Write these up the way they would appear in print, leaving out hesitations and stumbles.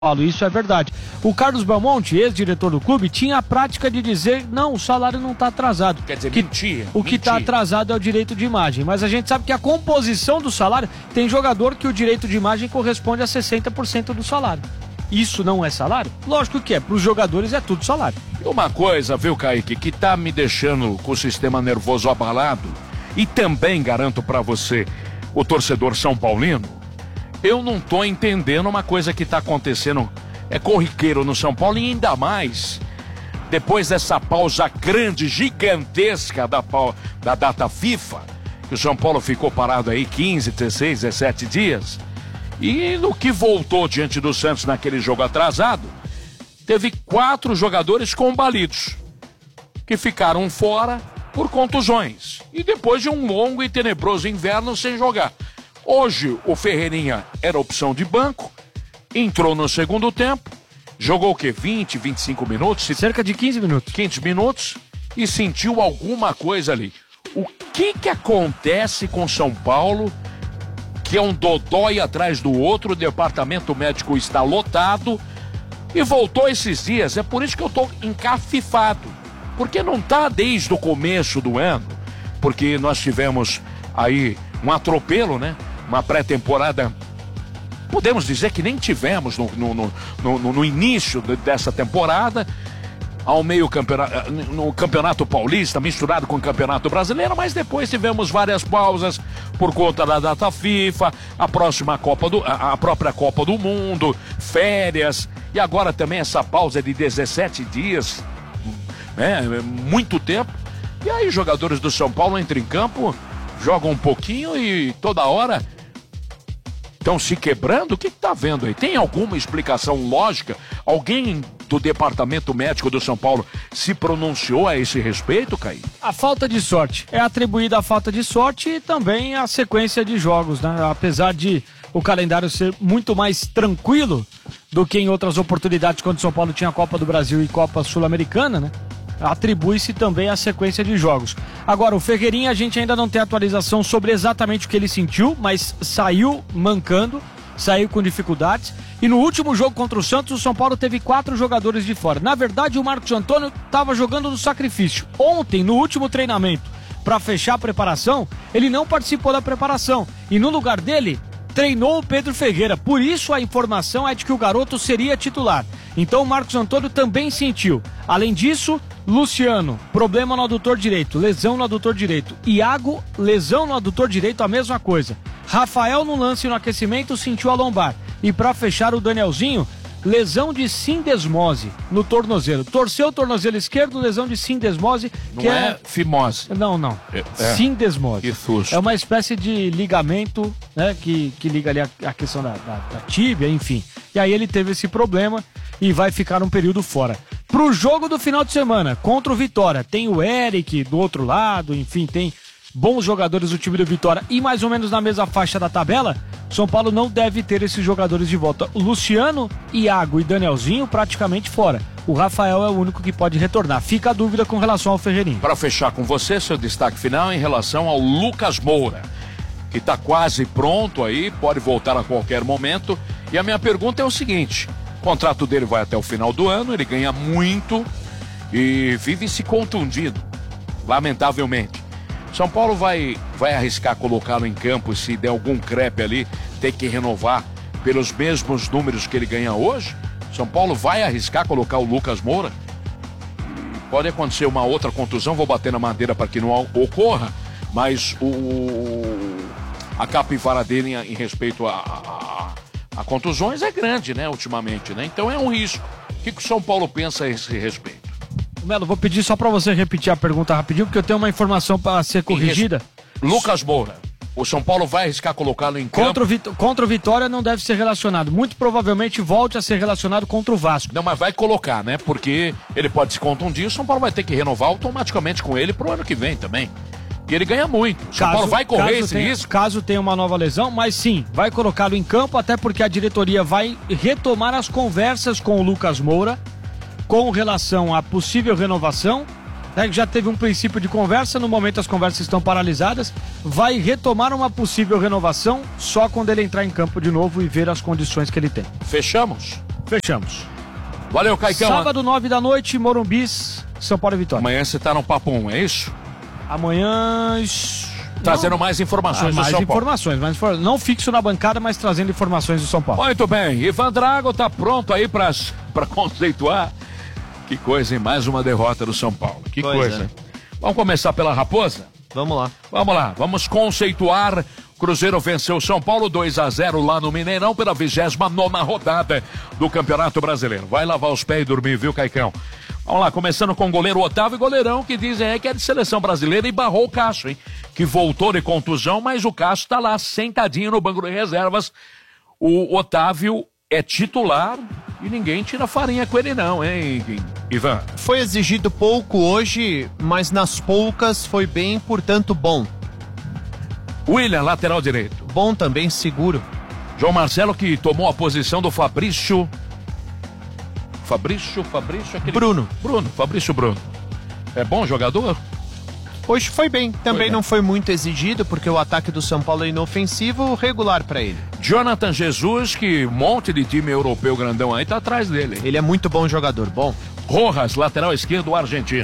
Paulo, isso é verdade. O Carlos Belmonte, ex-diretor do clube, tinha a prática de dizer, não, o salário não está atrasado. Quer dizer, mentia. O que está atrasado é o direito de imagem. Mas a gente sabe que a composição do salário, tem jogador que o direito de imagem corresponde a 60% do salário. Isso não é salário? Lógico que é. Para os jogadores é tudo salário. E uma coisa, viu, Kaique, que tá me deixando com o sistema nervoso abalado, e também garanto para você, o torcedor São Paulino, eu não tô entendendo uma coisa que tá acontecendo, é corriqueiro no São Paulo, e ainda mais depois dessa pausa grande, gigantesca da data FIFA, que o São Paulo ficou parado aí 15, 16, 17 dias, e no que voltou diante do Santos naquele jogo atrasado, teve 4 jogadores combalidos, que ficaram fora por contusões, e depois de um longo e tenebroso inverno sem jogar. Hoje o Ferreirinha era opção de banco, entrou no segundo tempo, jogou o quê? 20, 25 minutos? Cerca de 15 minutos. 15 minutos e sentiu alguma coisa ali. O que acontece com São Paulo, que é um dodói atrás do outro, o departamento médico está lotado e voltou esses dias, é por isso que eu tô encafifado, porque não tá desde o começo do ano, porque nós tivemos aí um atropelo, né? Uma pré-temporada, podemos dizer que nem tivemos no início dessa temporada, ao meio no Campeonato Paulista, misturado com o Campeonato Brasileiro, mas depois tivemos várias pausas por conta da data FIFA, a própria Copa do Mundo, férias, e agora também essa pausa de 17 dias, né? Muito tempo, e aí jogadores do São Paulo entram em campo, jogam um pouquinho e toda hora estão se quebrando. O que tá vendo aí? Tem alguma explicação lógica? Alguém do departamento médico do São Paulo se pronunciou a esse respeito, Caí? A falta de sorte. É atribuída a falta de sorte e também a sequência de jogos, né? Apesar de o calendário ser muito mais tranquilo do que em outras oportunidades, quando o São Paulo tinha Copa do Brasil e Copa Sul-Americana, né? Atribui-se também a sequência de jogos. Agora, o Ferreirinha, a gente ainda não tem atualização sobre exatamente o que ele sentiu, mas saiu mancando, saiu com dificuldades. E no último jogo contra o Santos, o São Paulo teve 4 jogadores de fora. Na verdade, o Marcos Antônio estava jogando no sacrifício. Ontem, no último treinamento, para fechar a preparação, ele não participou da preparação. E no lugar dele, treinou o Pedro Ferreira. Por isso a informação é de que o garoto seria titular. Então o Marcos Antônio também sentiu. Além disso, Luciano, problema no adutor direito, lesão no adutor direito. Iago, lesão no adutor direito, a mesma coisa. Rafael, no lance no aquecimento, sentiu a lombar. E para fechar, o Danielzinho, lesão de sindesmose no tornozelo. Torceu o tornozelo esquerdo, lesão de sindesmose. Não é fimose. Não. Sindesmose. Que susto. É uma espécie de ligamento, né, que liga ali a questão da tíbia, enfim. E aí ele teve esse problema e vai ficar um período fora. Pro jogo do final de semana, contra o Vitória, tem o Eric do outro lado, enfim, tem bons jogadores do time do Vitória e mais ou menos na mesma faixa da tabela, São Paulo não deve ter esses jogadores de volta. O Luciano, Iago e Danielzinho praticamente fora. O Rafael é o único que pode retornar. Fica a dúvida com relação ao Ferreirinha. Para fechar com você, seu destaque final em relação ao Lucas Moura, que está quase pronto aí, pode voltar a qualquer momento. E a minha pergunta é o seguinte: o contrato dele vai até o final do ano, ele ganha muito e vive se contundindo, lamentavelmente. São Paulo vai arriscar colocá-lo em campo, se der algum crepe ali, ter que renovar pelos mesmos números que ele ganha hoje? São Paulo vai arriscar colocar o Lucas Moura? Pode acontecer uma outra contusão, vou bater na madeira para que não ocorra, mas a capivara dele em respeito a contusões é grande, né, ultimamente, né? Então é um risco. O que o São Paulo pensa a esse respeito? Melo, vou pedir só para você repetir a pergunta rapidinho, porque eu tenho uma informação para ser corrigida. Lucas Moura, o São Paulo vai arriscar colocá-lo em campo? Contra o Vitória não deve ser relacionado. Muito provavelmente volte a ser relacionado contra o Vasco. Não, mas vai colocar, né? Porque ele pode se contundir, o São Paulo vai ter que renovar automaticamente com ele pro ano que vem também. E ele ganha muito. O São Paulo vai correr esse risco? Caso tenha uma nova lesão, mas sim, vai colocá-lo em campo, até porque a diretoria vai retomar as conversas com o Lucas Moura com relação à possível renovação, né? Já teve um princípio de conversa, no momento as conversas estão paralisadas, vai retomar uma possível renovação só quando ele entrar em campo de novo e ver as condições que ele tem. Fechamos? Fechamos. Valeu, Caicão. Sábado, 9 da noite, Morumbis, São Paulo e Vitória. Amanhã você tá no Papo 1, é isso? Amanhã... Trazendo mais informações do São Paulo. Mais informações, não fixo na bancada, mas trazendo informações do São Paulo. Muito bem, Ivan Drago tá pronto aí pra conceituar. Que coisa, hein? Mais uma derrota do São Paulo. Que coisa. Vamos começar pela Raposa? Vamos lá. Vamos lá, vamos conceituar. Cruzeiro venceu São Paulo 2-0 lá no Mineirão pela 29ª rodada do Campeonato Brasileiro. Vai lavar os pés e dormir, viu, Caicão? Vamos lá, começando com o goleiro Otávio e goleirão, que dizem que é de seleção brasileira e barrou o Cássio, hein? Que voltou de contusão, mas o Cássio tá lá sentadinho no banco de reservas. O Otávio é titular e ninguém tira farinha com ele não, hein, Ivan? Foi exigido pouco hoje, mas nas poucas foi bem, portanto bom. William, lateral direito. Bom também, seguro. João Marcelo, que tomou a posição do Fabrício, aquele... Fabrício Bruno. É bom jogador? Hoje foi bem. Também não foi muito exigido, porque o ataque do São Paulo é inofensivo, regular pra ele. Jonathan Jesus, que um monte de time europeu grandão aí tá atrás dele. Ele é muito bom jogador, bom. Rojas, lateral esquerdo argentino.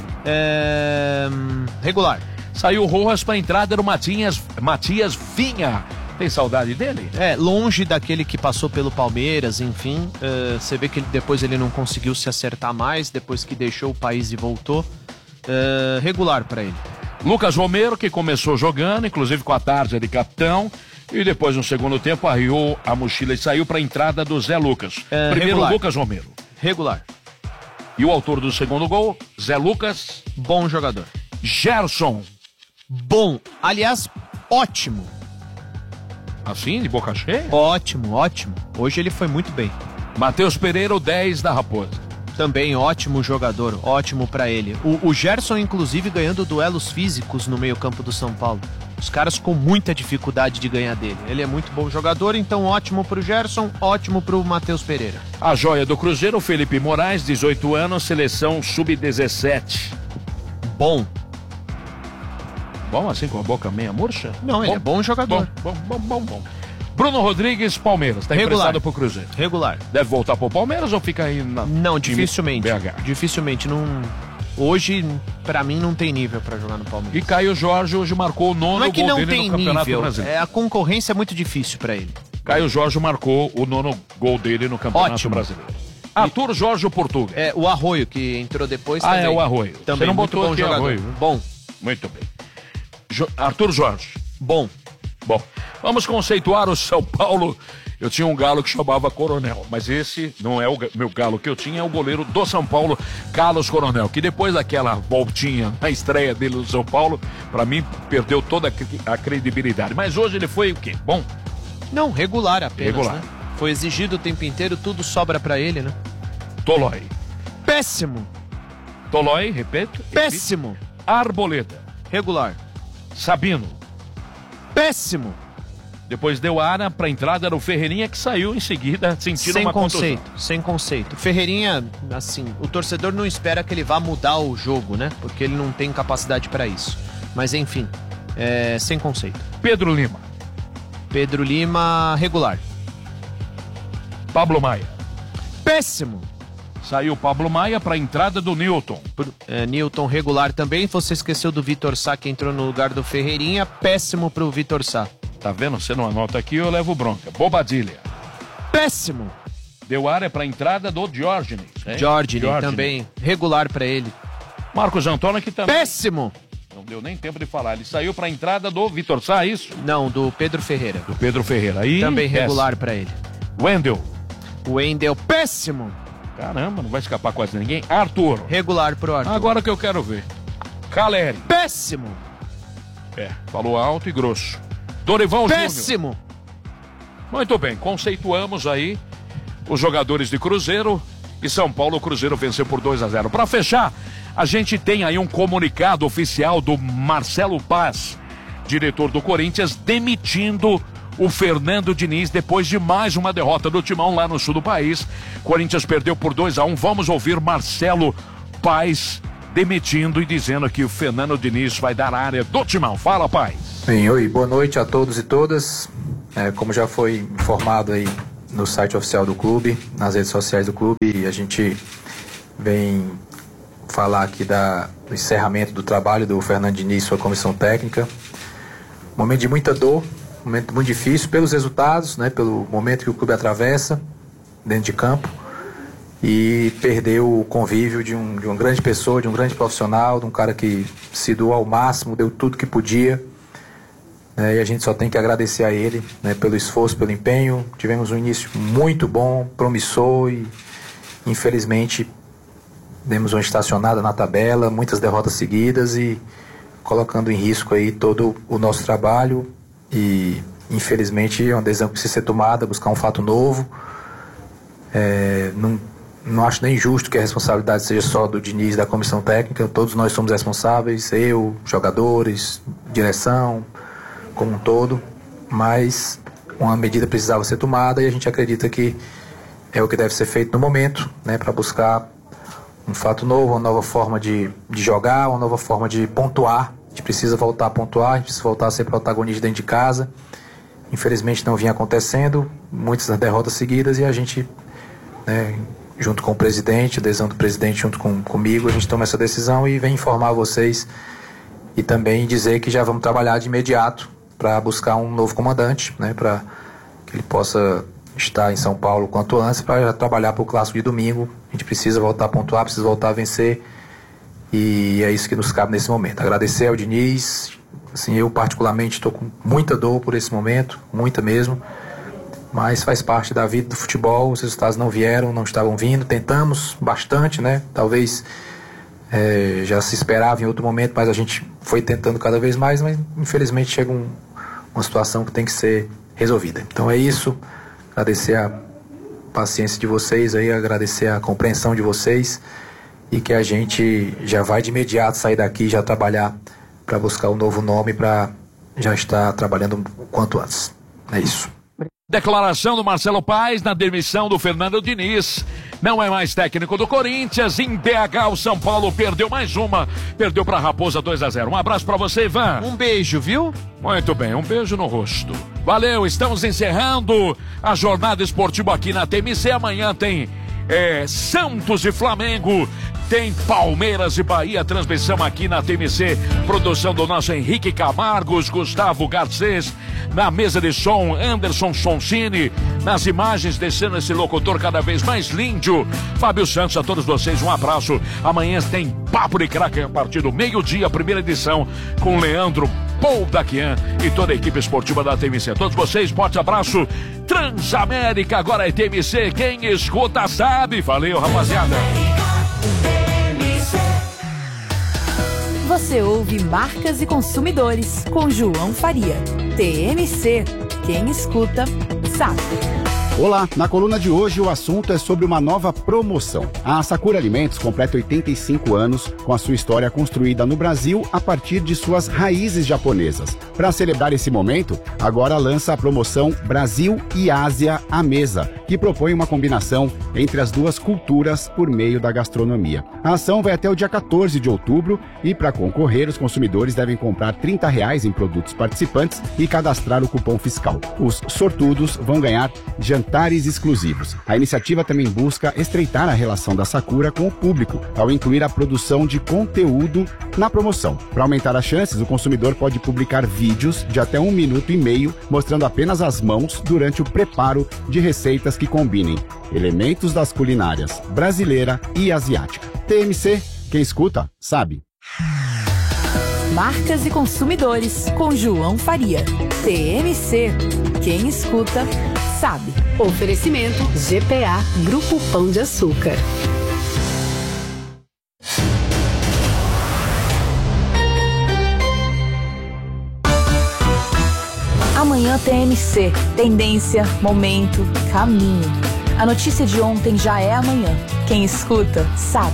Regular. Saiu o Rojas pra entrada, era o Matias Vinha. Tem saudade dele? Longe daquele que passou pelo Palmeiras, enfim. Você vê que depois ele não conseguiu se acertar mais, depois que deixou o país e voltou. Regular pra ele. Lucas Romero, que começou jogando, inclusive com a tarja de capitão, e depois no segundo tempo arriou a mochila e saiu para a entrada do Zé Lucas. Primeiro, regular. Lucas Romero. Regular. E o autor do segundo gol, Zé Lucas. Bom jogador. Gerson. Bom. Aliás, ótimo. Assim, de boca cheia? Ótimo. Hoje ele foi muito bem. Matheus Pereira, o 10 da Raposa. Também ótimo jogador, ótimo pra ele. O Gerson, inclusive, ganhando duelos físicos no meio-campo do São Paulo. Os caras com muita dificuldade de ganhar dele. Ele é muito bom jogador, então ótimo pro Gerson, ótimo pro Matheus Pereira. A joia do Cruzeiro, Felipe Moraes, 18 anos, seleção sub-17. Bom. Bom, assim com a boca meia murcha? Não, ele é bom jogador. Bom. Bruno Rodrigues, Palmeiras, tá emprestado pro Cruzeiro. Regular. Deve voltar pro Palmeiras ou fica aí na... Não, dificilmente. BH. Dificilmente, não... Hoje, pra mim, não tem nível pra jogar no Palmeiras. E Caio Jorge hoje marcou o nono gol dele no Campeonato Brasileiro. A concorrência é muito difícil pra ele. Caio Jorge marcou o nono gol dele no Campeonato Brasileiro. Arthur Jorge, o Portuga. O Arroio, que entrou depois também. É o Arroio. Também você não muito botou bom aqui jogador. Arroio. Bom. Muito bem. Arthur Jorge. Bom, vamos conceituar o São Paulo. Eu tinha um galo que chamava Coronel, mas esse não é o meu galo que eu tinha, é o goleiro do São Paulo, Carlos Coronel, que depois daquela voltinha na estreia dele no São Paulo, pra mim, perdeu toda a credibilidade. Mas hoje ele foi o quê? Bom? Não, regular apenas, regular. Né? Foi exigido o tempo inteiro, tudo sobra pra ele, né? Tolói. Péssimo. Tolói, repito. Péssimo. Arboleda. Regular. Sabino. Péssimo. Depois deu ara pra entrada do Ferreirinha, que saiu em seguida sentindo uma contusão. Sem conceito. Ferreirinha, assim, o torcedor não espera que ele vá mudar o jogo, né? Porque ele não tem capacidade pra isso. Mas enfim, sem conceito. Pedro Lima, regular. Pablo Maia. Péssimo. Saiu Pablo Maia para a entrada do Newton. Newton regular também. Você esqueceu do Vitor Sá, que entrou no lugar do Ferreirinha. Péssimo pro Vitor Sá. Tá vendo? Você não anota aqui, eu levo bronca. Bobadilha. Péssimo. Deu área para a entrada do Diógenes. Diógenes também. Regular para ele. Marcos Antônio, que também... Péssimo. Não deu nem tempo de falar. Ele saiu para a entrada do Vitor Sá, isso? Não, do Pedro Ferreira. Do Pedro Ferreira. Aí, também regular para ele. Wendel. Péssimo. Caramba, não vai escapar quase ninguém. Arthur. Regular pro Arthur. Agora que eu quero ver. Caleri. Péssimo. Falou alto e grosso. Dorival Júnior. Péssimo. Muito bem, conceituamos aí os jogadores de Cruzeiro e São Paulo. O Cruzeiro venceu por 2-0. Para fechar, a gente tem aí um comunicado oficial do Marcelo Paz, diretor do Corinthians, demitindo o Fernando Diniz depois de mais uma derrota do Timão lá no sul do país. Corinthians perdeu por 2-1. Vamos ouvir Marcelo Paz demitindo e dizendo que o Fernando Diniz vai dar a área do Timão. Fala, Paz. Bem, oi, boa noite a todos e todas. Como já foi informado aí no site oficial do clube, nas redes sociais do clube, e a gente vem falar aqui do encerramento do trabalho do Fernando Diniz e sua comissão técnica. Momento de muita dor, momento muito difícil pelos resultados, né, pelo momento que o clube atravessa dentro de campo, e perdeu o convívio de uma grande pessoa, de um grande profissional, de um cara que se doou ao máximo, deu tudo que podia, né, e a gente só tem que agradecer a ele, né, pelo esforço, pelo empenho. Tivemos um início muito bom, promissor, e infelizmente demos uma estacionada na tabela, muitas derrotas seguidas e colocando em risco aí todo o nosso trabalho. E infelizmente é uma decisão que precisa ser tomada, buscar um fato novo. Não acho nem justo que a responsabilidade seja só do Diniz e da comissão técnica. Todos nós somos responsáveis, eu, jogadores, direção, como um todo. Mas uma medida precisava ser tomada e a gente acredita que é o que deve ser feito no momento, né, para buscar um fato novo, uma nova forma de jogar, uma nova forma de pontuar. A gente precisa voltar a pontuar, a gente precisa voltar a ser protagonista dentro de casa. Infelizmente não vinha acontecendo, muitas derrotas seguidas, e a gente, né, junto com o presidente, a decisão do presidente junto comigo, a gente toma essa decisão e vem informar vocês e também dizer que já vamos trabalhar de imediato para buscar um novo comandante, né, para que ele possa estar em São Paulo o quanto antes, para trabalhar para o clássico de domingo. A gente precisa voltar a pontuar, precisa voltar a vencer, e é isso que nos cabe nesse momento. Agradecer ao Diniz, assim, eu particularmente estou com muita dor por esse momento, muita mesmo, mas faz parte da vida do futebol. Os resultados não vieram, não estavam vindo, tentamos bastante, né? Talvez já se esperava em outro momento, mas a gente foi tentando cada vez mais, mas infelizmente chega uma situação que tem que ser resolvida. Então é isso, agradecer a paciência de vocês aí, agradecer a compreensão de vocês, e que a gente já vai de imediato sair daqui e já trabalhar para buscar um novo nome, para já estar trabalhando o quanto antes. É isso. Declaração do Marcelo Paes na demissão do Fernando Diniz. Não é mais técnico do Corinthians. Em BH, o São Paulo perdeu mais uma. Perdeu para a Raposa 2-0. Um abraço para você, Ivan. Um beijo, viu? Muito bem, um beijo no rosto. Valeu, estamos encerrando a jornada esportiva aqui na TMC. Amanhã tem Santos e Flamengo, tem Palmeiras e Bahia, transmissão aqui na TMC, produção do nosso Henrique Camargos, Gustavo Garcês, na mesa de som, Anderson Sonsini, nas imagens descendo esse locutor cada vez mais lindo, Fábio Santos. A todos vocês um abraço. Amanhã tem Papo de Craque a partir do meio-dia, primeira edição, com Leandro Poldaquian e toda a equipe esportiva da TMC. A todos vocês, forte abraço. Transamérica, agora é TMC, quem escuta sabe. Valeu, rapaziada. Você ouve Marcas e Consumidores com João Faria. TMC, quem escuta sabe. Olá, na coluna de hoje o assunto é sobre uma nova promoção. A Sakura Alimentos completa 85 anos com a sua história construída no Brasil a partir de suas raízes japonesas. Para celebrar esse momento, agora lança a promoção Brasil e Ásia à Mesa, que propõe uma combinação entre as duas culturas por meio da gastronomia. A ação vai até o dia 14 de outubro e, para concorrer, os consumidores devem comprar R$30 em produtos participantes e cadastrar o cupom fiscal. Os sortudos vão ganhar jantares exclusivos. A iniciativa também busca estreitar a relação da Sakura com o público, ao incluir a produção de conteúdo na promoção. Para aumentar as chances, o consumidor pode publicar vídeos de até 1,5 minutos mostrando apenas as mãos durante o preparo de receitas que combinem elementos das culinárias brasileira e asiática. TMC, quem escuta, sabe. Marcas e Consumidores com João Faria. TMC, quem escuta sabe. Oferecimento GPA, Grupo Pão de Açúcar. Amanhã TMC, tendência, momento, caminho. A notícia de ontem já é amanhã. Quem escuta sabe.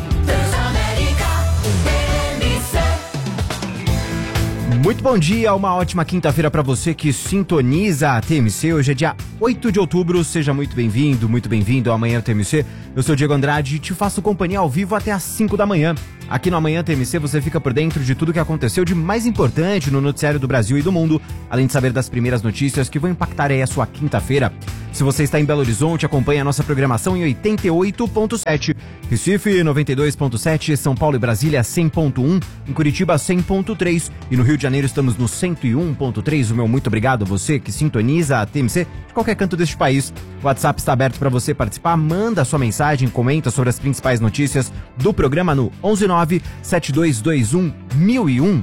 Muito bom dia, uma ótima quinta-feira para você que sintoniza a TMC. Hoje é dia 8 de outubro. Seja muito bem-vindo ao Amanhã TMC. Eu sou o Diego Andrade e te faço companhia ao vivo até às 5 da manhã. Aqui no Amanhã TMC você fica por dentro de tudo que aconteceu de mais importante no noticiário do Brasil e do mundo, além de saber das primeiras notícias que vão impactar aí a sua quinta-feira. Se você está em Belo Horizonte, acompanhe a nossa programação em 88.7, Recife 92.7, São Paulo e Brasília 100.1, em Curitiba 100.3 e no Rio de Janeiro estamos no 101.3. O meu muito obrigado a você que sintoniza a TMC de qualquer canto deste país. O WhatsApp está aberto para você participar, manda a sua mensagem, comenta sobre as principais notícias do programa no 119-7221-1001,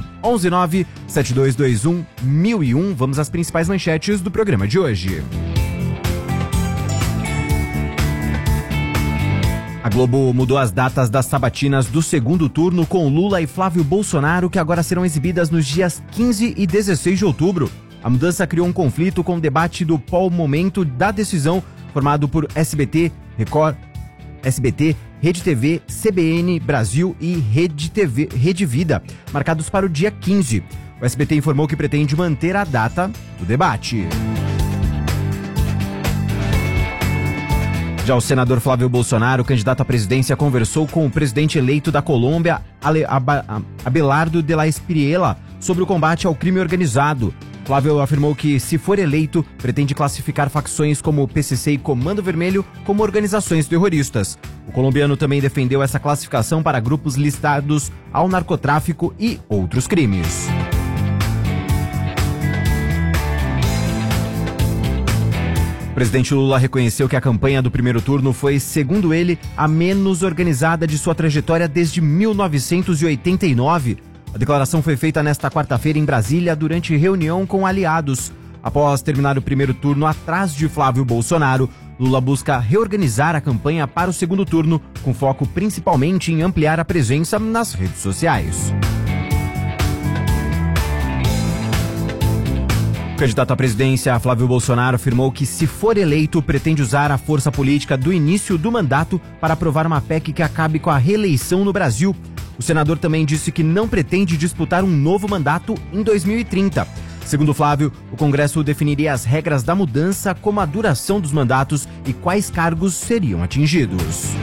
119-7221-1001. Vamos às principais manchetes do programa de hoje. A Globo mudou as datas das sabatinas do segundo turno com Lula e Flávio Bolsonaro, que agora serão exibidas nos dias 15 e 16 de outubro. A mudança criou um conflito com o debate do pós-momento da decisão, formado por SBT, Record, SBT, Rede TV, CBN, Brasil e Rede Vida, marcados para o dia 15. O SBT informou que pretende manter a data do debate. Já o senador Flávio Bolsonaro, candidato à presidência, conversou com o presidente eleito da Colômbia, Abelardo de la Espriella, sobre o combate ao crime organizado. Flávio afirmou que, se for eleito, pretende classificar facções como o PCC e Comando Vermelho como organizações terroristas. O colombiano também defendeu essa classificação para grupos listados ao narcotráfico e outros crimes. O presidente Lula reconheceu que a campanha do primeiro turno foi, segundo ele, a menos organizada de sua trajetória desde 1989. A declaração foi feita nesta quarta-feira em Brasília durante reunião com aliados. Após terminar o primeiro turno atrás de Flávio Bolsonaro, Lula busca reorganizar a campanha para o segundo turno, com foco principalmente em ampliar a presença nas redes sociais. O candidato à presidência, Flávio Bolsonaro, afirmou que, se for eleito, pretende usar a força política do início do mandato para aprovar uma PEC que acabe com a reeleição no Brasil. O senador também disse que não pretende disputar um novo mandato em 2030. Segundo Flávio, o Congresso definiria as regras da mudança, como a duração dos mandatos e quais cargos seriam atingidos.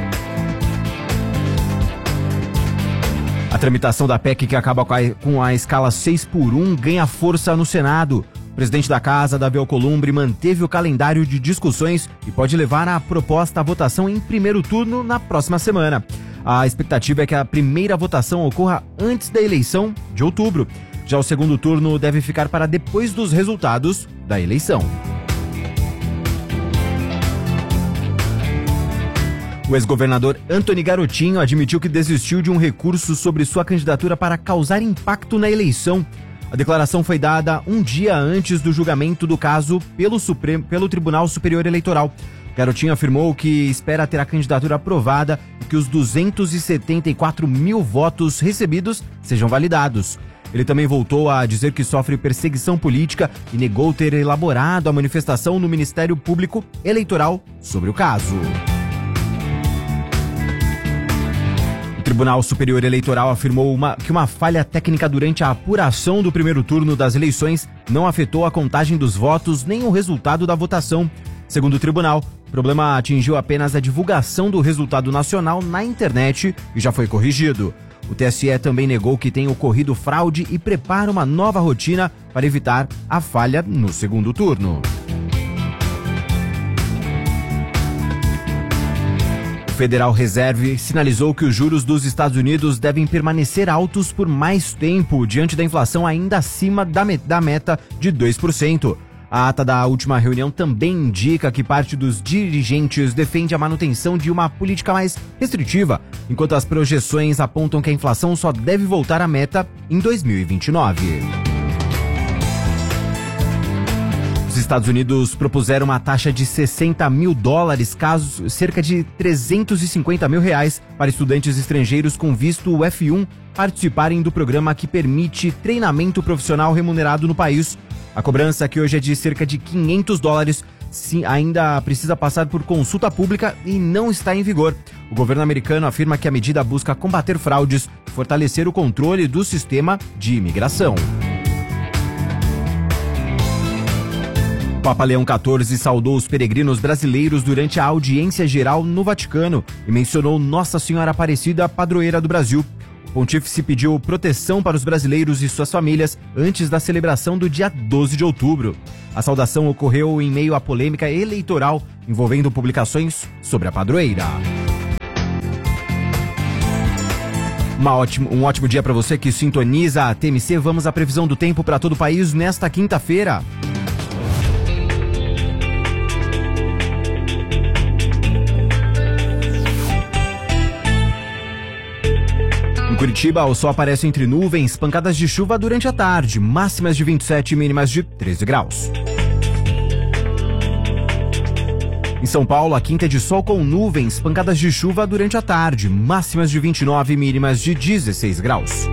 A tramitação da PEC, que acaba com a escala 6x1, ganha força no Senado. O presidente da Casa, Davi Alcolumbre, manteve o calendário de discussões e pode levar a proposta à votação em primeiro turno na próxima semana. A expectativa é que a primeira votação ocorra antes da eleição de outubro. Já o segundo turno deve ficar para depois dos resultados da eleição. O ex-governador Antony Garotinho admitiu que desistiu de um recurso sobre sua candidatura para causar impacto na eleição. A declaração foi dada um dia antes do julgamento do caso pelo Tribunal Superior Eleitoral. Garotinho afirmou que espera ter a candidatura aprovada e que os 274 mil votos recebidos sejam validados. Ele também voltou a dizer que sofre perseguição política e negou ter elaborado a manifestação no Ministério Público Eleitoral sobre o caso. O Tribunal Superior Eleitoral afirmou que uma falha técnica durante a apuração do primeiro turno das eleições não afetou a contagem dos votos nem o resultado da votação. Segundo o tribunal, o problema atingiu apenas a divulgação do resultado nacional na internet e já foi corrigido. O TSE também negou que tenha ocorrido fraude e prepara uma nova rotina para evitar a falha no segundo turno. O Federal Reserve sinalizou que os juros dos Estados Unidos devem permanecer altos por mais tempo, diante da inflação ainda acima da meta de 2%. A ata da última reunião também indica que parte dos dirigentes defende a manutenção de uma política mais restritiva, enquanto as projeções apontam que a inflação só deve voltar à meta em 2029. Os Estados Unidos propuseram uma taxa de $60 mil, cerca de R$350 mil, para estudantes estrangeiros com visto F1 participarem do programa que permite treinamento profissional remunerado no país. A cobrança, que hoje é de cerca de $500, ainda precisa passar por consulta pública e não está em vigor. O governo americano afirma que a medida busca combater fraudes e fortalecer o controle do sistema de imigração. Papa Leão XIV saudou os peregrinos brasileiros durante a audiência geral no Vaticano e mencionou Nossa Senhora Aparecida, padroeira do Brasil. O pontífice pediu proteção para os brasileiros e suas famílias antes da celebração do dia 12 de outubro. A saudação ocorreu em meio à polêmica eleitoral envolvendo publicações sobre a padroeira. Um ótimo dia para você que sintoniza a TMC. Vamos à previsão do tempo para todo o país nesta quinta-feira. Em Curitiba, o sol aparece entre nuvens, pancadas de chuva durante a tarde, máximas de 27 e mínimas de 13 graus. Em São Paulo, a quinta é de sol com nuvens, pancadas de chuva durante a tarde, máximas de 29 e mínimas de 16 graus.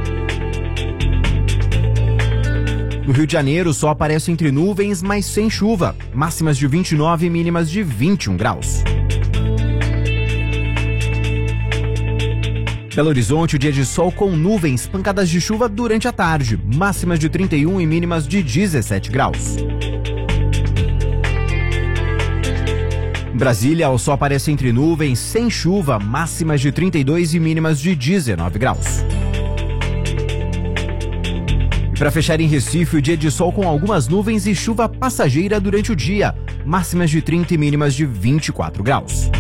No Rio de Janeiro, o sol aparece entre nuvens, mas sem chuva, máximas de 29 e mínimas de 21 graus. Belo Horizonte, o dia de sol com nuvens, pancadas de chuva durante a tarde, máximas de 31 e mínimas de 17 graus. Em Brasília, o sol aparece entre nuvens, sem chuva, máximas de 32 e mínimas de 19 graus. E para fechar em Recife, o dia de sol com algumas nuvens e chuva passageira durante o dia, máximas de 30 e mínimas de 24 graus.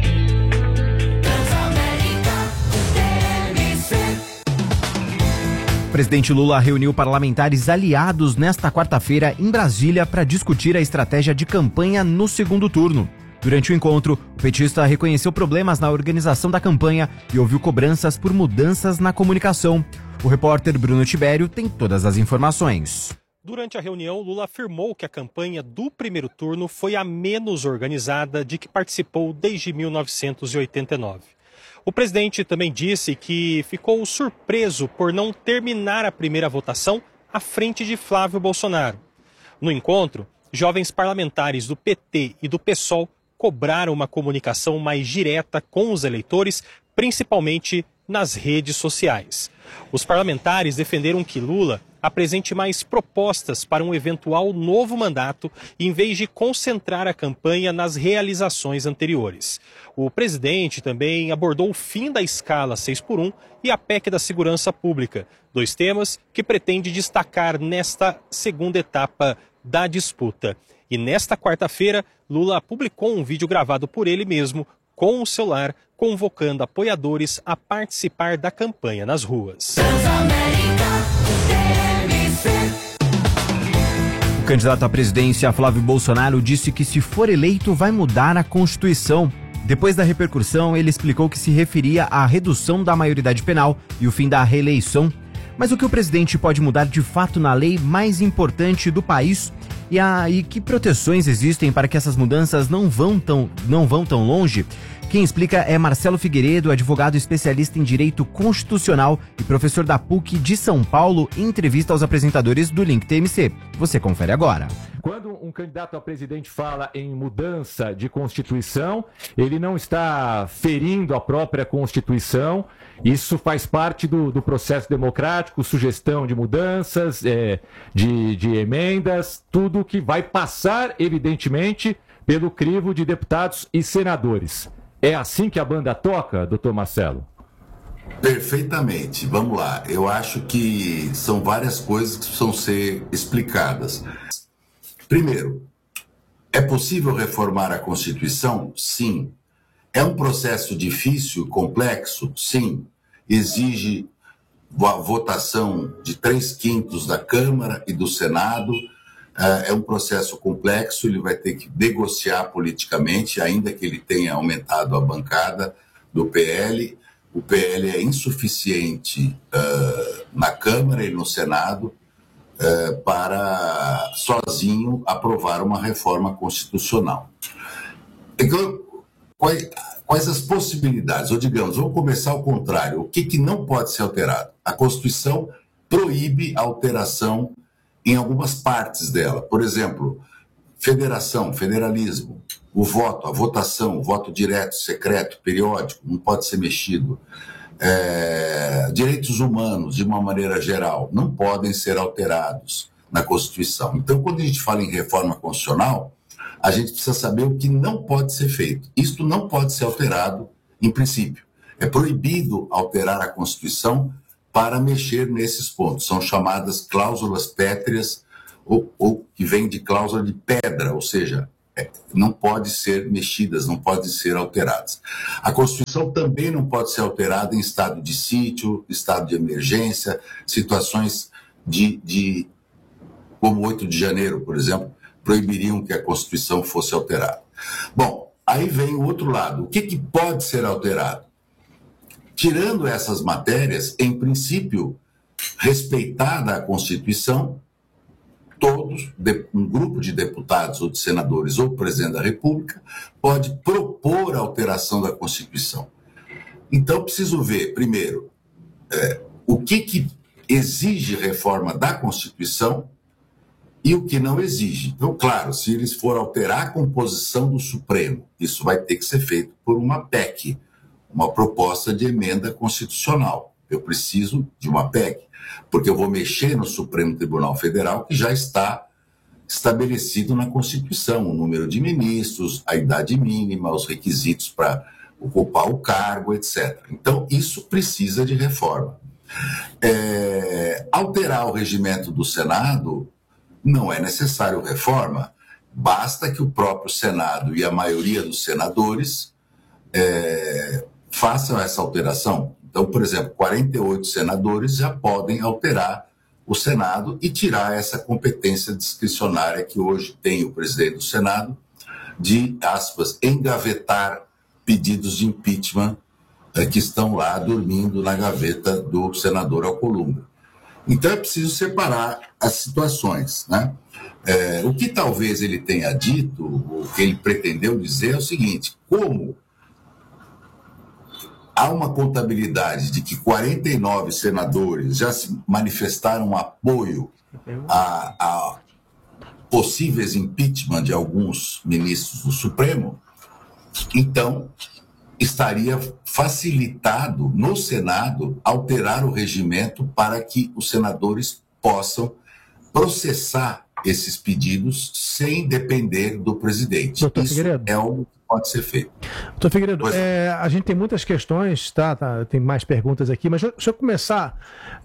O presidente Lula reuniu parlamentares aliados nesta quarta-feira em Brasília para discutir a estratégia de campanha no segundo turno. Durante o encontro, o petista reconheceu problemas na organização da campanha e ouviu cobranças por mudanças na comunicação. O repórter Bruno Tibério tem todas as informações. Durante a reunião, Lula afirmou que a campanha do primeiro turno foi a menos organizada de que participou desde 1989. O presidente também disse que ficou surpreso por não terminar a primeira votação à frente de Flávio Bolsonaro. No encontro, jovens parlamentares do PT e do PSOL cobraram uma comunicação mais direta com os eleitores, principalmente nas redes sociais. Os parlamentares defenderam que Lula apresente mais propostas para um eventual novo mandato, em vez de concentrar a campanha nas realizações anteriores. O presidente também abordou o fim da escala 6x1 e a PEC da Segurança Pública, dois temas que pretende destacar nesta segunda etapa da disputa. E nesta quarta-feira, Lula publicou um vídeo gravado por ele mesmo, com o celular, convocando apoiadores a participar da campanha nas ruas. O candidato à presidência, Flávio Bolsonaro, disse que se for eleito vai mudar a Constituição. Depois da repercussão, ele explicou que se referia à redução da maioridade penal e o fim da reeleição. Mas o que o presidente pode mudar de fato na lei mais importante do país e que proteções existem para que essas mudanças não vão tão longe? Quem explica é Marcelo Figueiredo, advogado especialista em direito constitucional e professor da PUC de São Paulo, em entrevista aos apresentadores do Link TMC. Você confere agora. Quando um candidato a presidente fala em mudança de Constituição, ele não está ferindo a própria Constituição. Isso faz parte do processo democrático, sugestão de mudanças, de emendas, tudo que vai passar, evidentemente, pelo crivo de deputados e senadores. É assim que a banda toca, doutor Marcelo? Perfeitamente. Vamos lá. Eu acho que são várias coisas que precisam ser explicadas. Primeiro, é possível reformar a Constituição? Sim. É um processo difícil, complexo? Sim. Exige a votação de 3/5 da Câmara e do Senado. É um processo complexo, ele vai ter que negociar politicamente, ainda que ele tenha aumentado a bancada do PL. O PL é insuficiente na Câmara e no Senado para sozinho aprovar uma reforma constitucional. Então, quais as possibilidades? Ou digamos, vamos começar ao contrário. O que não pode ser alterado? A Constituição proíbe a alteração em algumas partes dela. Por exemplo, federação, federalismo, o voto, a votação, o voto direto, secreto, periódico, não pode ser mexido. Direitos humanos, de uma maneira geral, não podem ser alterados. na Constituição. Então, quando a gente fala em reforma constitucional, a gente precisa saber o que não pode ser feito. Isto não pode ser alterado em princípio. É proibido alterar a Constituição para mexer nesses pontos. São chamadas cláusulas pétreas ou que vem de cláusula de pedra, ou seja, não pode ser mexidas, não podem ser alteradas. A Constituição também não pode ser alterada em estado de sítio, estado de emergência, situações como 8 de janeiro, por exemplo, proibiriam que a Constituição fosse alterada. Bom, aí vem o outro lado. O que pode ser alterado? Tirando essas matérias, em princípio, respeitada a Constituição, um grupo de deputados ou de senadores ou presidente da República pode propor a alteração da Constituição. Então, preciso ver, primeiro, o que exige reforma da Constituição e o que não exige. Então, claro, se eles forem alterar a composição do Supremo, isso vai ter que ser feito por uma PEC, uma proposta de emenda constitucional. Eu preciso de uma PEC, porque eu vou mexer no Supremo Tribunal Federal, que já está estabelecido na Constituição, o número de ministros, a idade mínima, os requisitos para ocupar o cargo, etc. Então, isso precisa de reforma. Alterar o regimento do Senado não é necessário reforma, basta que o próprio Senado e a maioria dos senadores façam essa alteração. Então, por exemplo, 48 senadores já podem alterar o Senado e tirar essa competência discricionária que hoje tem o presidente do Senado de, aspas, engavetar pedidos de impeachment que estão lá dormindo na gaveta do senador Alcolumbre. Então é preciso separar as situações, né? O que talvez ele tenha dito, o que ele pretendeu dizer é o seguinte: como há uma contabilidade de que 49 senadores já se manifestaram apoio a possíveis impeachment de alguns ministros do Supremo, então estaria facilitado no Senado alterar o regimento para que os senadores possam processar esses pedidos sem depender do presidente. Doutor Isso Figueiredo. é algo que pode ser feito. Doutor Figueiredo, a gente tem muitas questões, tem mais perguntas aqui, mas deixa eu começar.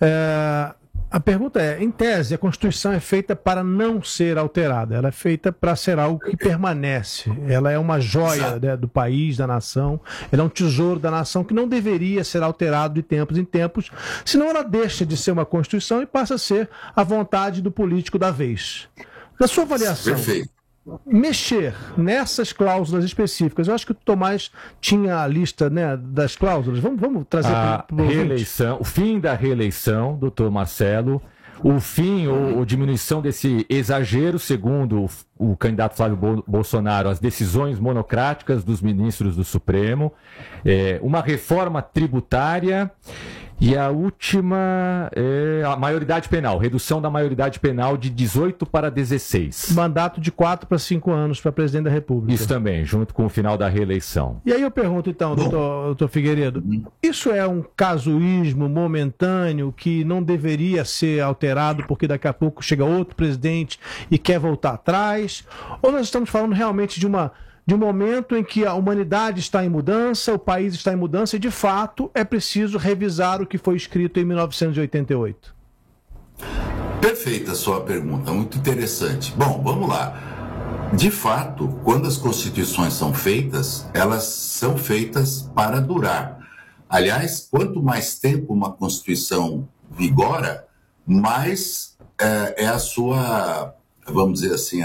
A pergunta é, em tese, a Constituição é feita para não ser alterada, ela é feita para ser algo que permanece, ela é uma joia, né, do país, da nação, ela é um tesouro da nação que não deveria ser alterado de tempos em tempos, senão ela deixa de ser uma Constituição e passa a ser a vontade do político da vez. Na sua avaliação, Perfeito. Mexer nessas cláusulas específicas, eu acho que o Tomás tinha a lista, né, das cláusulas. Vamos trazer para a reeleição, o fim da reeleição, doutor Marcelo, o fim ou diminuição desse exagero, segundo o candidato Flávio Bolsonaro, as decisões monocráticas dos ministros do Supremo, uma reforma tributária. E a última é a maioridade penal, redução da maioridade penal de 18 para 16. Mandato de 4 para 5 anos para presidente da República. Isso também, junto com o final da reeleição. E aí eu pergunto então, doutor Figueiredo, isso é um casuísmo momentâneo que não deveria ser alterado porque daqui a pouco chega outro presidente e quer voltar atrás? Ou nós estamos falando realmente de um momento em que a humanidade está em mudança, o país está em mudança e, de fato, é preciso revisar o que foi escrito em 1988? Perfeita a sua pergunta, muito interessante. Bom, vamos lá. De fato, quando as constituições são feitas, elas são feitas para durar. Aliás, quanto mais tempo uma constituição vigora, mais é a sua, vamos dizer assim,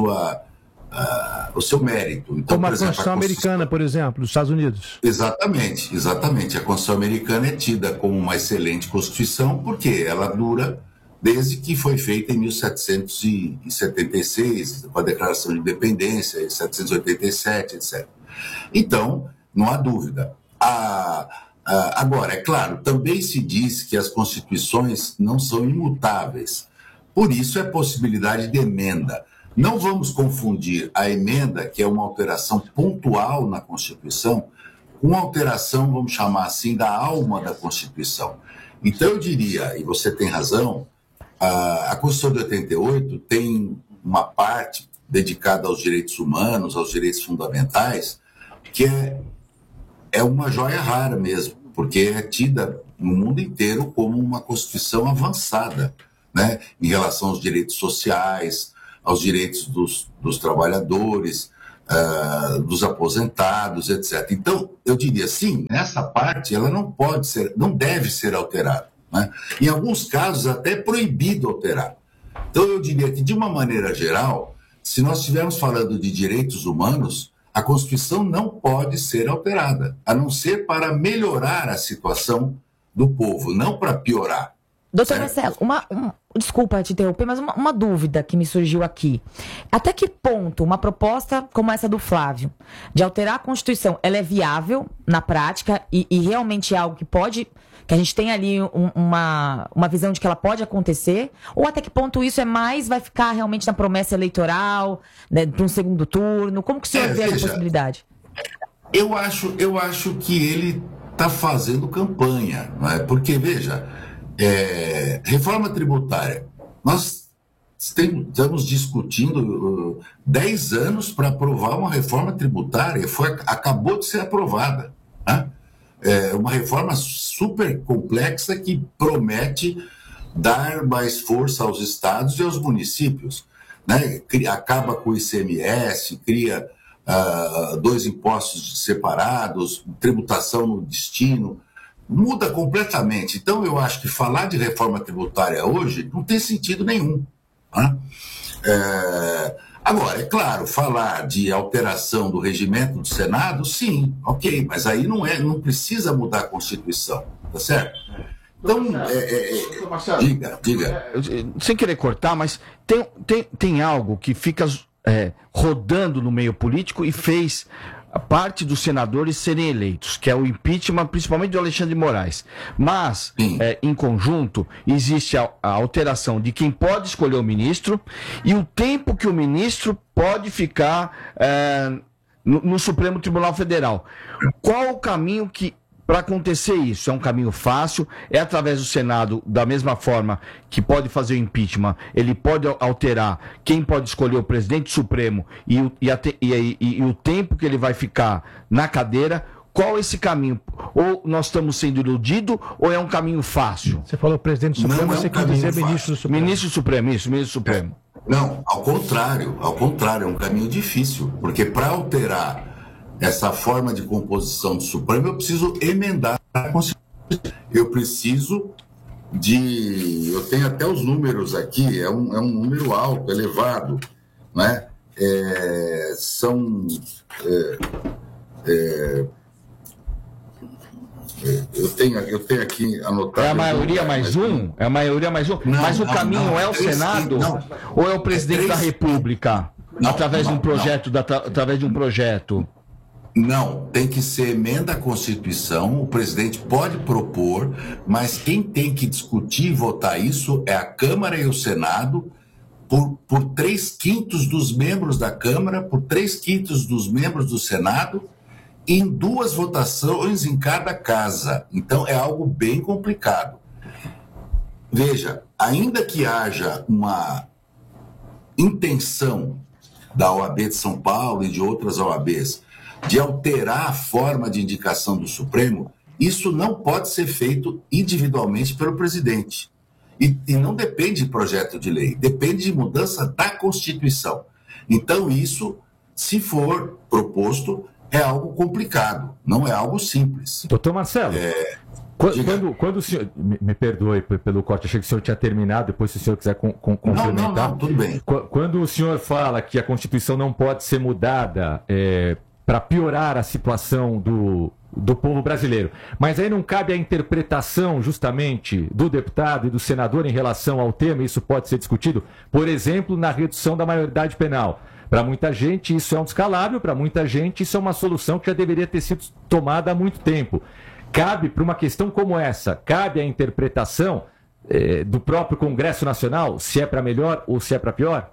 o seu mérito. Então, como a por exemplo, Constituição americana, por exemplo, dos Estados Unidos. Exatamente. A Constituição americana é tida como uma excelente Constituição porque ela dura desde que foi feita em 1776, com a Declaração de Independência, em 1787, etc. Então, não há dúvida. Agora, é claro, também se diz que as Constituições não são imutáveis. Por isso, é possibilidade de emenda. Não vamos confundir a emenda, que é uma alteração pontual na Constituição, com uma alteração, vamos chamar assim, da alma da Constituição. Então eu diria, e você tem razão, a Constituição de 88 tem uma parte dedicada aos direitos humanos, aos direitos fundamentais, que é uma joia rara mesmo, porque é tida no mundo inteiro como uma Constituição avançada, né, em relação aos direitos sociais, aos direitos dos trabalhadores, dos aposentados, etc. Então, eu diria sim, essa parte ela não deve ser alterada, né? Em alguns casos até é proibido alterar. Então, eu diria que, de uma maneira geral, se nós estivermos falando de direitos humanos, a Constituição não pode ser alterada, a não ser para melhorar a situação do povo, não para piorar. Doutor Marcelo, desculpa te interromper, mas uma dúvida que me surgiu aqui. Até que ponto uma proposta como essa do Flávio, de alterar a Constituição, ela é viável na prática e realmente é algo que a gente tem ali uma visão de que ela pode acontecer? Ou até que ponto isso vai ficar realmente na promessa eleitoral, né, para um segundo turno? Como que o senhor vê essa possibilidade? Eu acho que ele está fazendo campanha, não é? Porque, veja, reforma tributária, nós estamos discutindo 10 anos para aprovar uma reforma tributária, acabou de ser aprovada, né? Uma reforma super complexa que promete dar mais força aos estados e aos municípios, né? Acaba com o ICMS, cria 2 impostos separados, tributação no destino, muda completamente. Então, eu acho que falar de reforma tributária hoje não tem sentido nenhum, né? Agora, é claro, falar de alteração do regimento do Senado, sim, ok, mas aí não precisa mudar a Constituição, tá certo? Então, diga. Sem querer cortar, mas tem algo que fica rodando no meio político e fez parte dos senadores serem eleitos, que é o impeachment, principalmente do Alexandre de Moraes. Mas, em conjunto, existe a alteração de quem pode escolher o ministro e o tempo que o ministro pode ficar no Supremo Tribunal Federal. Qual o caminho para acontecer isso? É um caminho fácil? É através do Senado, da mesma forma que pode fazer o impeachment, ele pode alterar quem pode escolher o presidente Supremo e o tempo que ele vai ficar na cadeira. Qual é esse caminho? Ou nós estamos sendo iludidos, ou é um caminho fácil? Você falou presidente Supremo, você quer dizer ministro do Supremo. Ministro Supremo, isso, ministro Supremo. Não, ao contrário, é um caminho difícil, porque para alterar essa forma de composição do Supremo, eu preciso emendar a Constituição. Eu tenho até os números aqui, é um número alto, elevado, né? Eu tenho aqui anotado. É a maioria mais um? É a maioria mais um? Mas o caminho é o Senado? Ou é o presidente da República? Através de um projeto? Não, tem que ser emenda à Constituição, o presidente pode propor, mas quem tem que discutir e votar isso é a Câmara e o Senado, por 3/5 dos membros da Câmara, por 3/5 dos membros do Senado, em 2 votações em cada casa. Então é algo bem complicado. Veja, ainda que haja uma intenção da OAB de São Paulo e de outras OABs de alterar a forma de indicação do Supremo, isso não pode ser feito individualmente pelo presidente. E não depende de projeto de lei, depende de mudança da Constituição. Então isso, se for proposto, é algo complicado, não é algo simples. Doutor Marcelo, quando o senhor... Me perdoe pelo corte, achei que o senhor tinha terminado, depois se o senhor quiser complementar. Não, tudo bem. Quando o senhor fala que a Constituição não pode ser mudada para piorar a situação do povo brasileiro, mas aí não cabe a interpretação justamente do deputado e do senador em relação ao tema, isso pode ser discutido, por exemplo, na redução da maioridade penal. Para muita gente isso é um descalabro, para muita gente isso é uma solução que já deveria ter sido tomada há muito tempo. Cabe para uma questão como essa, cabe a interpretação do próprio Congresso Nacional, se é para melhor ou se é para pior?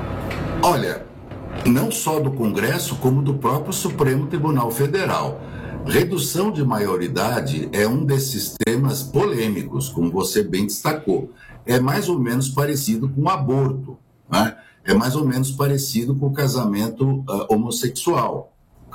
Olha, não só do Congresso, como do próprio Supremo Tribunal Federal. Redução de maioridade é um desses temas polêmicos, como você bem destacou. É mais ou menos parecido com o aborto, né? É mais ou menos parecido com o casamento homossexual.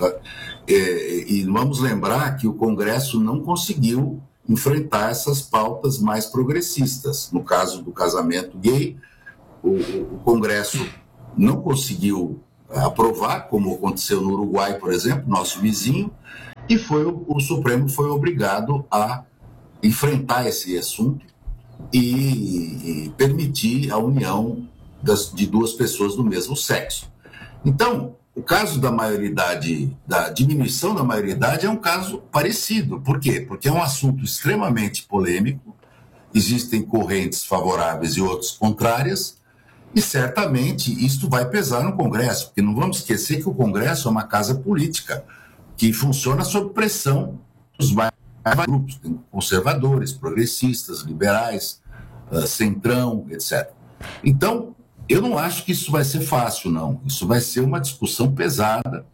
E vamos lembrar que o Congresso não conseguiu enfrentar essas pautas mais progressistas. No caso do casamento gay, o Congresso não conseguiu aprovar, como aconteceu no Uruguai, por exemplo, nosso vizinho, e o Supremo foi obrigado a enfrentar esse assunto e permitir a união de duas pessoas do mesmo sexo. Então, o caso da maioridade, da diminuição da maioridade, é um caso parecido. Por quê? Porque é um assunto extremamente polêmico, existem correntes favoráveis e outras contrárias, e certamente isto vai pesar no Congresso, porque não vamos esquecer que o Congresso é uma casa política que funciona sob pressão dos vários grupos, tem conservadores, progressistas, liberais, centrão, etc. Então, eu não acho que isso vai ser fácil, não. Isso vai ser uma discussão pesada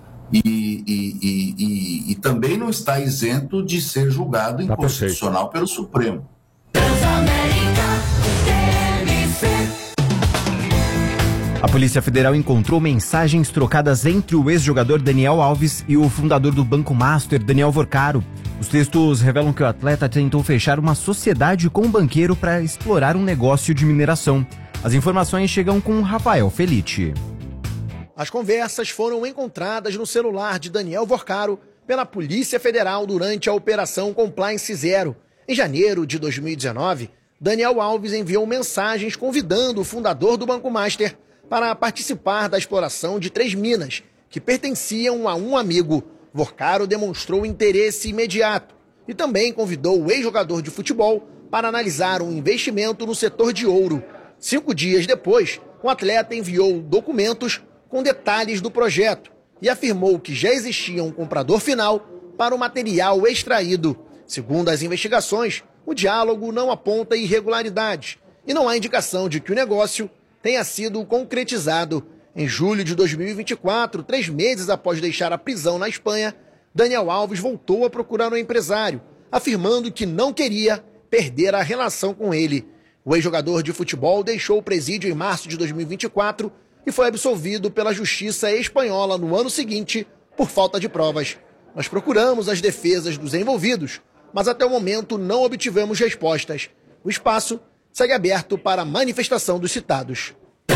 e também não está isento de ser julgado inconstitucional pelo Supremo. A Polícia Federal encontrou mensagens trocadas entre o ex-jogador Daniel Alves e o fundador do Banco Master, Daniel Vorcaro. Os textos revelam que o atleta tentou fechar uma sociedade com um banqueiro para explorar um negócio de mineração. As informações chegam com Rafael Felice. As conversas foram encontradas no celular de Daniel Vorcaro pela Polícia Federal durante a Operação Compliance Zero. Em janeiro de 2019, Daniel Alves enviou mensagens convidando o fundador do Banco Master para participar da exploração de 3 minas que pertenciam a um amigo. Vorcaro demonstrou interesse imediato e também convidou o ex-jogador de futebol para analisar um investimento no setor de ouro. 5 dias depois, o atleta enviou documentos com detalhes do projeto e afirmou que já existia um comprador final para o material extraído. Segundo as investigações, o diálogo não aponta irregularidades e não há indicação de que o negócio tenha sido concretizado. Em julho de 2024, 3 meses após deixar a prisão na Espanha, Daniel Alves voltou a procurar um empresário, afirmando que não queria perder a relação com ele. O ex-jogador de futebol deixou o presídio em março de 2024 e foi absolvido pela Justiça espanhola no ano seguinte por falta de provas. Nós procuramos as defesas dos envolvidos, mas até o momento não obtivemos respostas. O espaço segue aberto para a manifestação dos citados.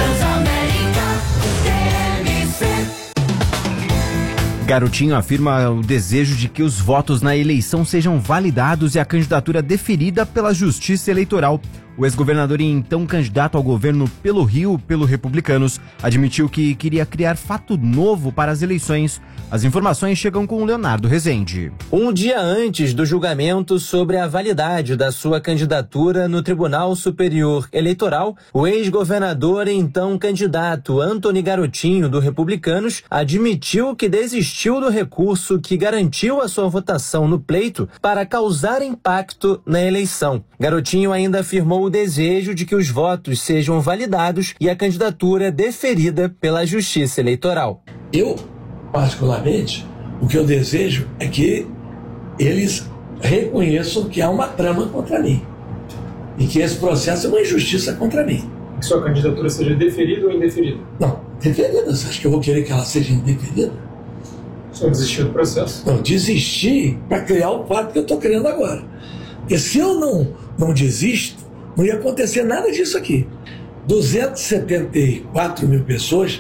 Garotinho afirma o desejo de que os votos na eleição sejam validados e a candidatura deferida pela Justiça Eleitoral. O ex-governador e então candidato ao governo pelo Rio, pelo Republicanos, admitiu que queria criar fato novo para as eleições. As informações chegam com o Leonardo Rezende. Um dia antes do julgamento sobre a validade da sua candidatura no Tribunal Superior Eleitoral, o ex-governador e então candidato Antony Garotinho, do Republicanos, admitiu que desistiu do recurso que garantiu a sua votação no pleito para causar impacto na eleição. Garotinho ainda afirmou o desejo de que os votos sejam validados e a candidatura deferida pela Justiça Eleitoral. Eu, particularmente, o que eu desejo é que eles reconheçam que há uma trama contra mim e que esse processo é uma injustiça contra mim. Que sua candidatura seja deferida ou indeferida? Não, deferida. Você acha que eu vou querer que ela seja indeferida? O senhor desistiu do processo? Não, desisti para criar o quadro que eu estou criando agora. Porque se eu não desisto, não ia acontecer nada disso aqui. 274 mil pessoas,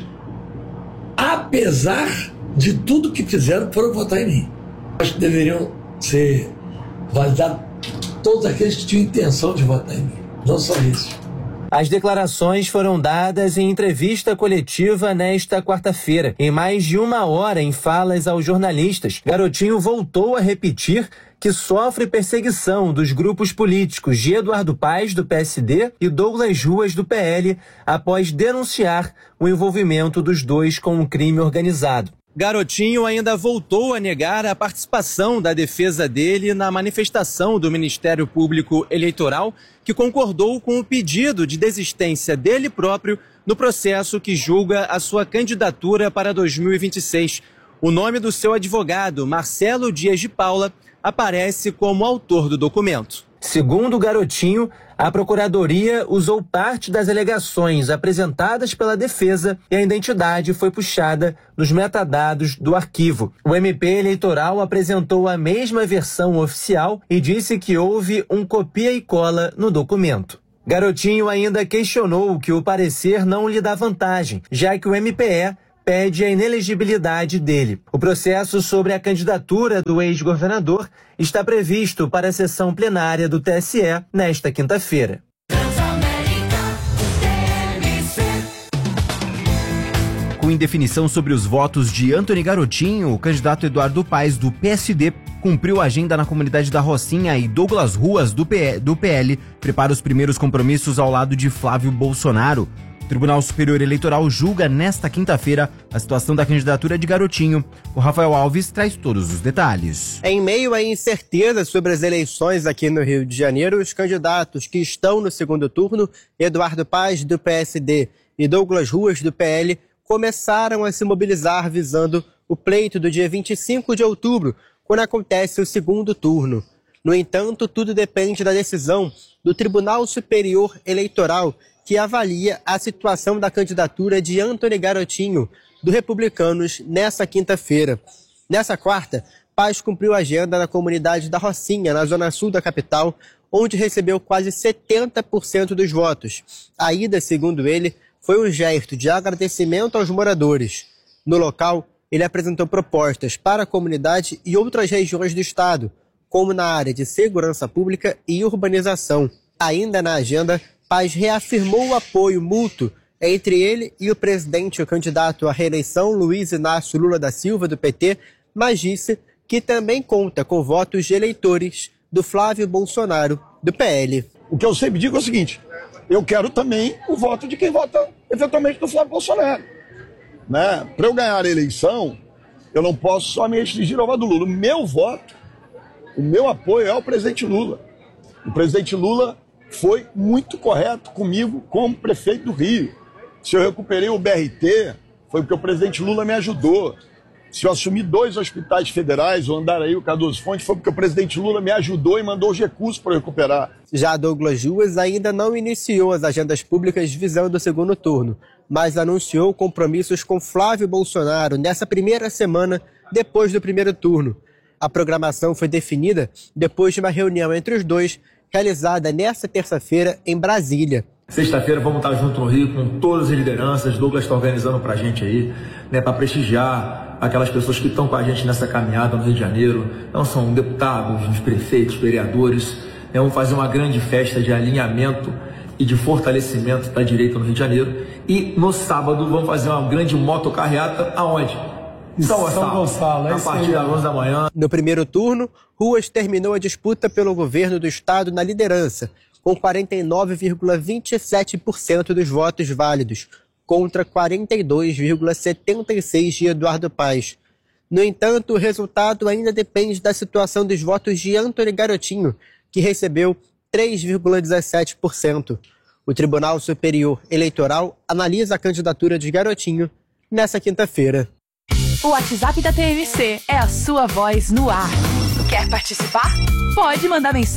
apesar de tudo que fizeram, foram votar em mim. Acho que deveriam ser validados todos aqueles que tinham intenção de votar em mim, não só isso. As declarações foram dadas em entrevista coletiva nesta quarta-feira. Em mais de 1 hora em falas aos jornalistas, Garotinho voltou a repetir que sofre perseguição dos grupos políticos de Eduardo Paes, do PSD, e Douglas Ruas, do PL, após denunciar o envolvimento dos dois com um crime organizado. Garotinho ainda voltou a negar a participação da defesa dele na manifestação do Ministério Público Eleitoral, que concordou com o pedido de desistência dele próprio no processo que julga a sua candidatura para 2026. O nome do seu advogado, Marcelo Dias de Paula, aparece como autor do documento. Segundo o Garotinho, a Procuradoria usou parte das alegações apresentadas pela defesa e a identidade foi puxada nos metadados do arquivo. O MP eleitoral apresentou a mesma versão oficial e disse que houve um copia e cola no documento. Garotinho ainda questionou que o parecer não lhe dá vantagem, já que o MPE pede a inelegibilidade dele. O processo sobre a candidatura do ex-governador está previsto para a sessão plenária do TSE nesta quinta-feira. Com indefinição sobre os votos de Antony Garotinho, o candidato Eduardo Paes, do PSD, cumpriu a agenda na comunidade da Rocinha e Douglas Ruas, do PL, prepara os primeiros compromissos ao lado de Flávio Bolsonaro. O Tribunal Superior Eleitoral julga nesta quinta-feira a situação da candidatura de Garotinho. O Rafael Alves traz todos os detalhes. Em meio à incerteza sobre as eleições aqui no Rio de Janeiro, os candidatos que estão no segundo turno, Eduardo Paes, do PSD, e Douglas Ruas, do PL, começaram a se mobilizar visando o pleito do dia 25 de outubro, quando acontece o segundo turno. No entanto, tudo depende da decisão do Tribunal Superior Eleitoral, que avalia a situação da candidatura de Antony Garotinho, do Republicanos, nessa quinta-feira. Nessa quarta, Paes cumpriu a agenda na comunidade da Rocinha, na zona sul da capital, onde recebeu quase 70% dos votos. A ida, segundo ele, foi um gesto de agradecimento aos moradores. No local, ele apresentou propostas para a comunidade e outras regiões do estado, como na área de segurança pública e urbanização. Ainda na agenda, Paes reafirmou o apoio mútuo entre ele e o presidente e o candidato à reeleição Luiz Inácio Lula da Silva, do PT, mas disse que também conta com votos de eleitores do Flávio Bolsonaro, do PL. O que eu sempre digo é o seguinte: eu quero também o voto de quem vota eventualmente no Flávio Bolsonaro. Né? Para eu ganhar a eleição, eu não posso só me restringir ao voto do Lula. O meu voto, o meu apoio é ao presidente Lula. O presidente Lula foi muito correto comigo como prefeito do Rio. Se eu recuperei o BRT, foi porque o presidente Lula me ajudou. Se eu assumi 2 hospitais federais, o Andaraí e o Cardoso Fonte, foi porque o presidente Lula me ajudou e mandou os recursos para recuperar. Já Douglas Ruas ainda não iniciou as agendas públicas visando o segundo turno, mas anunciou compromissos com Flávio Bolsonaro nessa primeira semana depois do primeiro turno. A programação foi definida depois de uma reunião entre os dois, realizada nesta terça-feira em Brasília. Sexta-feira vamos estar junto no Rio com todas as lideranças. Douglas está organizando para a gente aí, né, para prestigiar aquelas pessoas que estão com a gente nessa caminhada no Rio de Janeiro. Então são deputados, os prefeitos, vereadores. Né, vamos fazer uma grande festa de alinhamento e de fortalecimento da direita no Rio de Janeiro. E no sábado vamos fazer uma grande motocarreata aonde? São Gonçalo, a partir das 11 da manhã. No primeiro turno, Ruas terminou a disputa pelo governo do estado na liderança, com 49,27% dos votos válidos, contra 42,76% de Eduardo Paes. No entanto, o resultado ainda depende da situação dos votos de Antony Garotinho, que recebeu 3,17%. O Tribunal Superior Eleitoral analisa a candidatura de Garotinho nessa quinta-feira. O WhatsApp da TMC é a sua voz no ar. Quer participar? Pode mandar mensagem